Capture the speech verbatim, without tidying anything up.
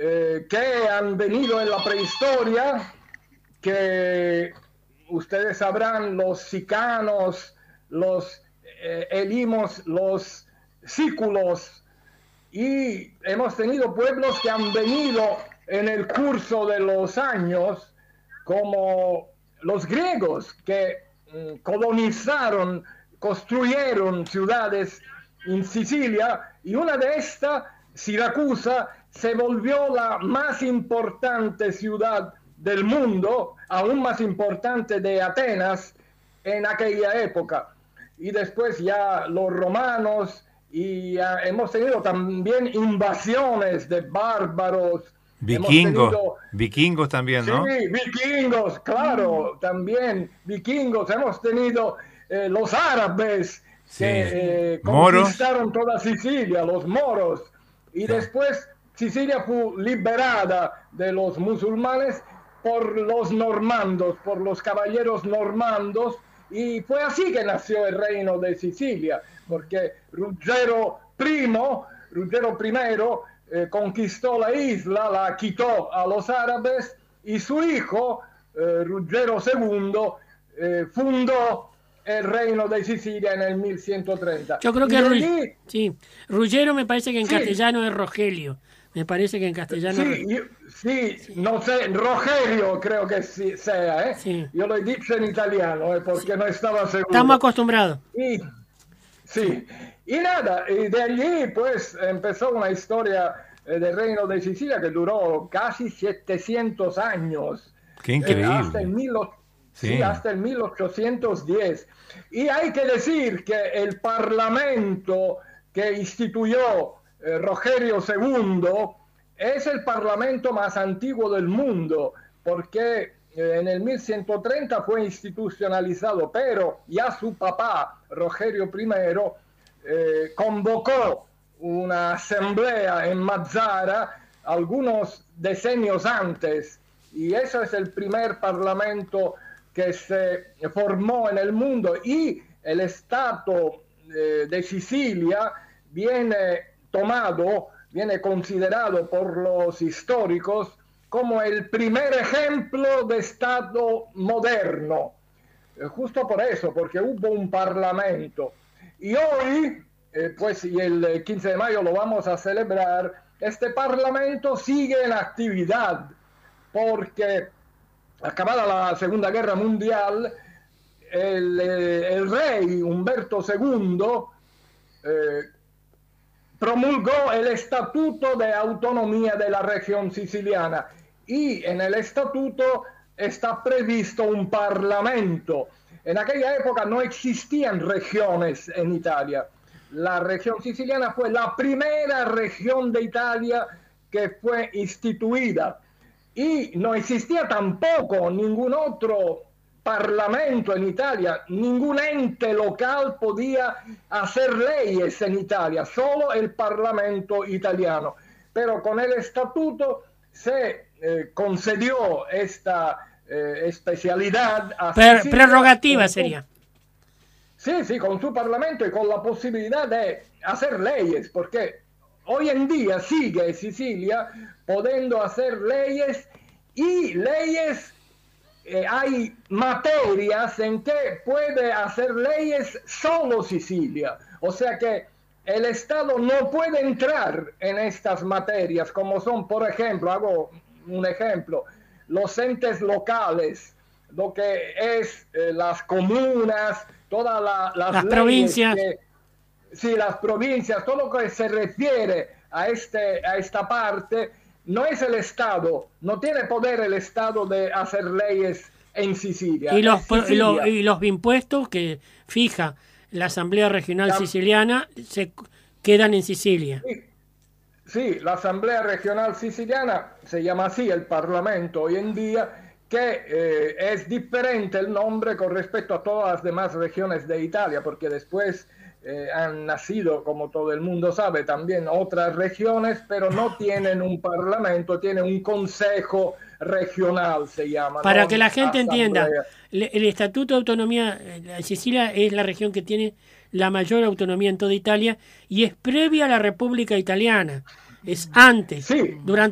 eh, que han venido en la prehistoria, que ustedes sabrán, los sicanos, los eh, elimos, los sículos, y hemos tenido pueblos que han venido en el curso de los años, como los griegos, que mm, colonizaron, construyeron ciudades en Sicilia, y una de estas, Siracusa, se volvió la más importante ciudad del mundo, aún más importante de Atenas en aquella época. Y después ya los romanos, y uh, hemos tenido también invasiones de bárbaros. Vikingos, tenido, vikingos también, ¿no? Sí, vikingos, claro, mm. también vikingos. Hemos tenido eh, los árabes, sí. que eh, conquistaron moros. Toda Sicilia, los moros. Y sí. Después Sicilia fue liberada de los musulmanes por los normandos, por los caballeros normandos, y fue así que nació el reino de Sicilia, porque Ruggero primo, Ruggero primero eh, conquistó la isla, la quitó a los árabes, y su hijo, eh, Ruggero segundo, eh, fundó el reino de Sicilia en el mil ciento treinta. Yo creo que allí, sí, Ruggero me parece que en sí. castellano es Rogelio. Me parece que en castellano... Sí, yo, sí, sí, no sé, Rogelio creo que sí, sea, ¿eh? Sí. Yo lo he dicho en italiano, ¿eh? Porque sí. no estaba seguro. Estamos acostumbrados. Y, sí, y nada, y de allí pues empezó una historia eh, del reino de Sicilia que duró casi setecientos años. ¡Qué increíble! Eh, hasta, el mil, sí. Sí, hasta el mil ochocientos diez. Y hay que decir que el parlamento que instituyó Eh, Rogerio segundo es el parlamento más antiguo del mundo, porque eh, en el mil ciento treinta fue institucionalizado, pero ya su papá, Rogerio primero, eh, convocó una asamblea en Mazara algunos decenios antes, y ese es el primer parlamento que se formó en el mundo, y el Estado eh, de Sicilia viene tomado, viene considerado por los históricos como el primer ejemplo de Estado moderno. Eh, justo por eso, porque hubo un parlamento. Y hoy, eh, pues, y el quince de mayo lo vamos a celebrar, este parlamento sigue en actividad, porque acabada la Segunda Guerra Mundial, el, eh, el rey Humberto segundo eh, promulgó el Estatuto de Autonomía de la región siciliana, y en el estatuto está previsto un parlamento. En aquella época no existían regiones en Italia. La región siciliana fue la primera región de Italia que fue instituida, y no existía tampoco ningún otro parlamento en Italia, ningún ente local podía hacer leyes en Italia, solo el parlamento italiano. Pero con el estatuto se eh, concedió esta eh, especialidad a per, prerrogativa su, sería. Sí, sí, con su parlamento y con la posibilidad de hacer leyes, porque hoy en día sigue Sicilia pudiendo hacer leyes, y leyes Eh, hay materias en que puede hacer leyes solo Sicilia, o sea que el Estado no puede entrar en estas materias, como son, por ejemplo, hago un ejemplo, los entes locales, lo que es eh, las comunas, todas la, las, las provincias, que, sí, las provincias, todo lo que se refiere a, este, a esta parte. No es el Estado, no tiene poder el Estado de hacer leyes en Sicilia. Y los, Sicilia. Y los, y los impuestos que fija la Asamblea Regional la, Siciliana se quedan en Sicilia. Sí, sí, la Asamblea Regional Siciliana se llama así el Parlamento hoy en día, que eh, es diferente el nombre con respecto a todas las demás regiones de Italia, porque después Eh, han nacido, como todo el mundo sabe, también otras regiones, pero no tienen un parlamento, tienen un consejo regional, se llama. Para ¿no? que la gente Asamblea. entienda, el, el Estatuto de Autonomía, de Sicilia es la región que tiene la mayor autonomía en toda Italia, y es previa a la República Italiana, es antes, sí. durante